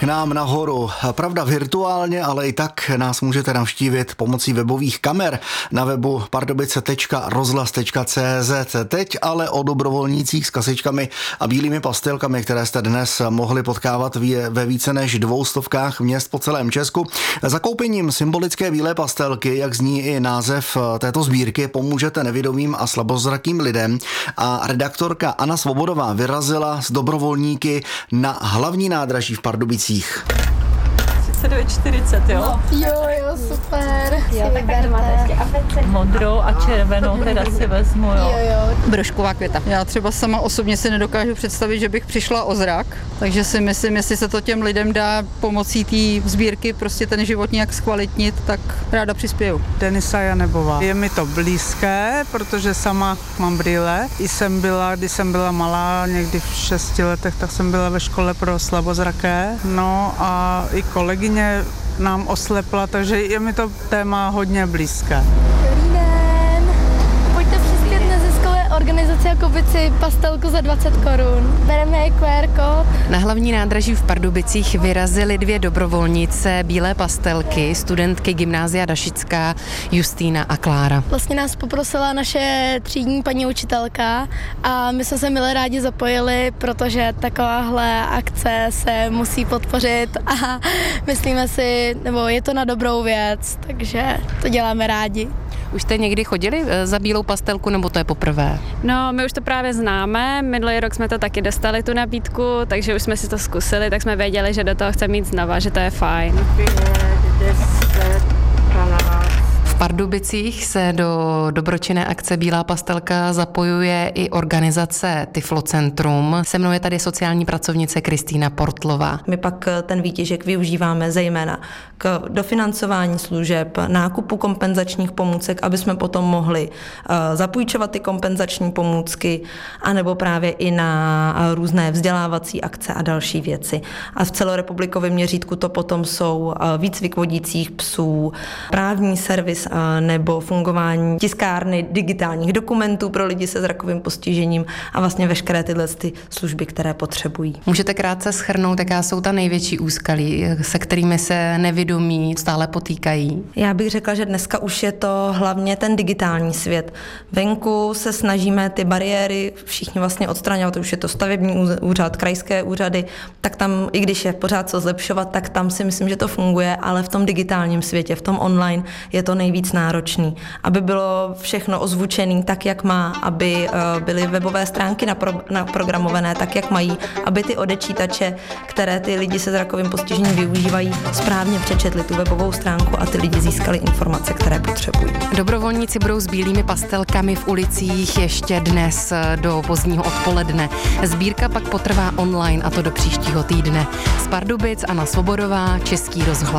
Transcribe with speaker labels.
Speaker 1: k nám nahoru. Pravda virtuálně, ale i tak nás můžete navštívit pomocí webových kamer na webu pardubice.rozhlas.cz. Teď ale o dobrovolnících s kasičkami a bílými pastelkami, které jste dnes mohli potkávat ve více než 200 měst po celém Česku. Zakoupením symbolické bílé pastelky, jak zní i název této sbírky, pomůžete nevidomým a slabozrakým lidem, a redaktorka Anna Svobodová vyrazila s dobrovolníky na hlavní nádraží v Pardubicích.
Speaker 2: 39,40, jo?
Speaker 3: No, jo, super.
Speaker 2: Jo, tak máte ještě abecedku. Modrou a červenou teda si vezmu, jo.
Speaker 4: Brožková květa. Já třeba sama osobně si nedokážu představit, že bych přišla o zrak, takže si myslím, jestli se to těm lidem dá pomocí té sbírky prostě ten život nějak zkvalitnit, tak ráda přispěju.
Speaker 5: Denisa Janebová. Je mi to blízké, protože sama mám brýle. Když jsem byla malá, někdy v 6 letech, tak jsem byla ve škole pro slabozraké. No a i kolegyně nám oslepla, takže je mi to téma hodně blízké.
Speaker 3: Dobrý den. Pojďte přispět neziskové organizaci a koupit si pastelku za 20 korun. Bereme QR kód.
Speaker 6: Na hlavní nádraží v Pardubicích vyrazily 2 dobrovolnice bílé pastelky, studentky Gymnázia Dašická Justýna a Klára.
Speaker 3: Vlastně nás poprosila naše třídní paní učitelka a my jsme se milé rádi zapojili, protože takováhle akce se musí podpořit a myslíme si, nebo je to na dobrou věc, takže to děláme rádi.
Speaker 6: Už jste někdy chodili za bílou pastelku, nebo to je poprvé?
Speaker 7: No, my už to právě známe, minulý rok jsme to taky dostali, tu nabídku, takže už jsme si to zkusili, tak jsme věděli, že do toho chceme jít znova, že to je fajn.
Speaker 6: V Pardubicích se do dobročinné akce Bílá pastelka zapojuje i organizace Tyflocentrum. Se mnou je tady sociální pracovnice Kristýna Portlová.
Speaker 8: My pak ten výtěžek využíváme zejména k dofinancování služeb, nákupu kompenzačních pomůcek, aby jsme potom mohli zapůjčovat ty kompenzační pomůcky, anebo právě i na různé vzdělávací akce a další věci. A v celorepublikovém měřítku to potom jsou výcvik vodících psů, právní servis nebo fungování tiskárny digitálních dokumentů pro lidi se zrakovým postižením a vlastně veškeré tyhle služby, které potřebují.
Speaker 6: Můžete krátce shrnout, jaká jsou ta největší úskalí, se kterými se nevidomí stále potýkají?
Speaker 8: Já bych řekla, že dneska už je to hlavně ten digitální svět. Venku se snažíme ty bariéry všichni vlastně odstraňovat, už je to stavební úřad, krajské úřady, tak tam, i když je pořád co zlepšovat, tak tam si myslím, že to funguje, ale v tom digitálním světě, v tom online je to nejvíc náročný. Aby bylo všechno ozvučené tak, jak má, aby byly webové stránky naprogramované tak, jak mají, aby ty odečítače, které ty lidi se zrakovým postižením využívají, správně přečetli tu webovou stránku a ty lidi získali informace, které potřebují.
Speaker 6: Dobrovolníci budou s bílými pastelkami v ulicích ještě dnes do pozdního odpoledne. Sbírka pak potrvá online, a to do příštího týdne. Z Pardubic Anna Svobodová, Český rozhlas.